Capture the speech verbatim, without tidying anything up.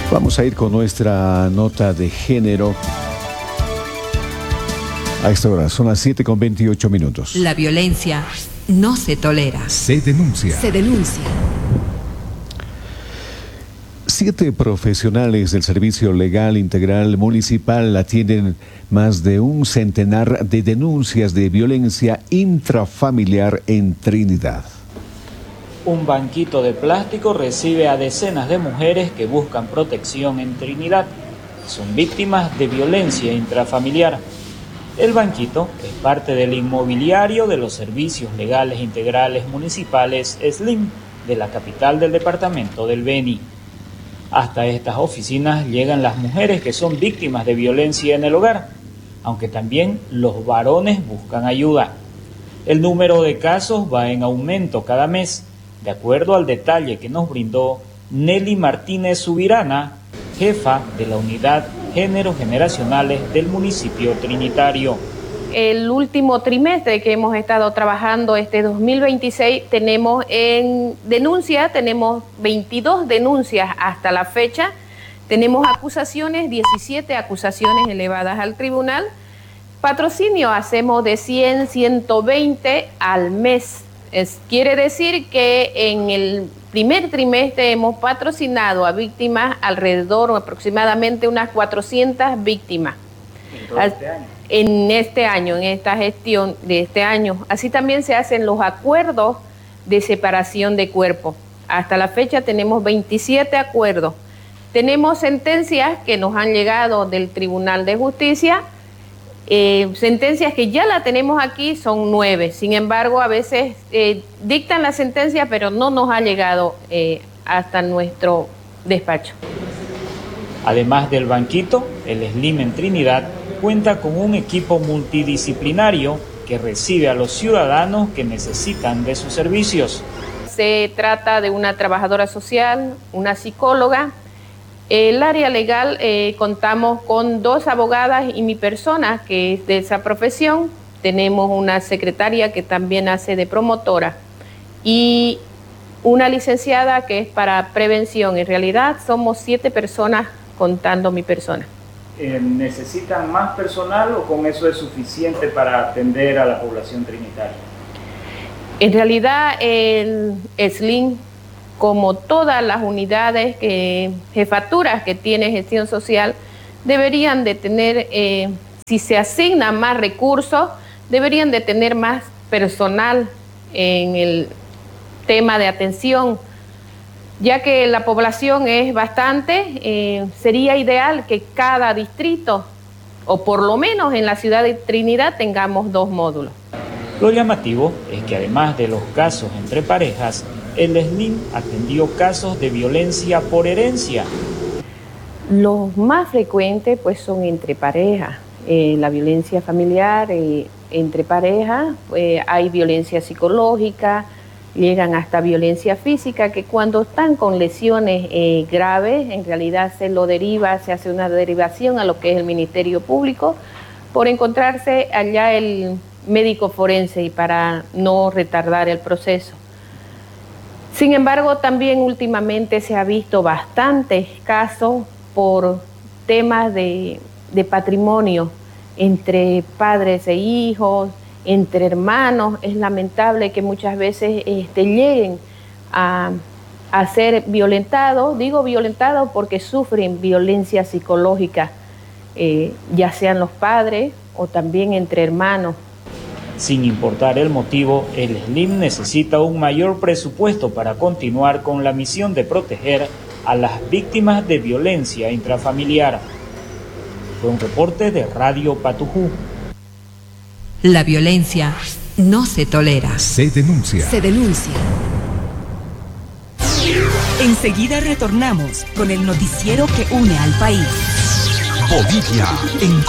Vamos a ir con nuestra nota de género. A esta hora son las siete con veintiocho minutos. La violencia no se tolera. Se denuncia. Se denuncia. Siete profesionales del Servicio Legal Integral Municipal atienden más de un centenar de denuncias de violencia intrafamiliar en Trinidad. Un banquito de plástico recibe a decenas de mujeres que buscan protección en Trinidad. Son víctimas de violencia intrafamiliar. El banquito es parte del inmobiliario de los Servicios Legales Integrales Municipales SLIM de la capital del departamento del Beni. Hasta estas oficinas llegan las mujeres que son víctimas de violencia en el hogar, aunque también los varones buscan ayuda. El número de casos va en aumento cada mes, de acuerdo al detalle que nos brindó Nelly Martínez Subirana, jefa de la Unidad Géneros Generacionales del municipio trinitario. El último trimestre que hemos estado trabajando, este dos mil veintiséis, tenemos en denuncia, tenemos veintidós denuncias hasta la fecha, tenemos acusaciones, diecisiete acusaciones elevadas al tribunal, patrocinio hacemos de cien, ciento veinte al mes. Es, quiere decir que en el primer trimestre hemos patrocinado a víctimas alrededor, aproximadamente unas cuatrocientas víctimas. ¿En todo este año? En este año, en esta gestión de este año. Así también se hacen los acuerdos de separación de cuerpos. Hasta la fecha tenemos veintisiete acuerdos. Tenemos sentencias que nos han llegado del Tribunal de Justicia, eh, sentencias que ya la tenemos aquí, son nueve. Sin embargo, a veces eh, dictan la sentencia, pero no nos ha llegado eh, hasta nuestro despacho. Además del banquito, el SLIM en Trinidad cuenta con un equipo multidisciplinario que recibe a los ciudadanos que necesitan de sus servicios. Se trata de una trabajadora social, una psicóloga. El área legal, eh, contamos con dos abogadas y mi persona, que es de esa profesión. Tenemos una secretaria que también hace de promotora y una licenciada que es para prevención. En realidad somos siete personas contando mi persona. ¿Necesitan más personal o con eso es suficiente para atender a la población trinitaria? En realidad el SLIM, como todas las unidades, que, jefaturas que tiene gestión social, deberían de tener, eh, si se asignan más recursos, deberían de tener más personal en el tema de atención. Ya que la población es bastante, eh, sería ideal que cada distrito, o por lo menos en la ciudad de Trinidad, tengamos dos módulos. Lo llamativo es que además de los casos entre parejas, el SLIM atendió casos de violencia por herencia. Los más frecuentes pues son entre parejas, eh, la violencia familiar eh, entre parejas, eh, hay violencia psicológica, llegan hasta violencia física, que cuando están con lesiones eh, graves, en realidad se lo deriva, se hace una derivación a lo que es el Ministerio Público, por encontrarse allá el médico forense y para no retardar el proceso. Sin embargo, también últimamente se ha visto bastantes casos por temas de, de patrimonio entre padres e hijos, entre hermanos. Es lamentable que muchas veces este, lleguen a, a ser violentados. Digo violentados porque sufren violencia psicológica, eh, ya sean los padres o también entre hermanos. Sin importar el motivo, el SLIM necesita un mayor presupuesto para continuar con la misión de proteger a las víctimas de violencia intrafamiliar. Fue un reporte de Radio Patujú. La violencia no se tolera. Se denuncia. Se denuncia. Enseguida retornamos con el noticiero que une al país. Bolivia en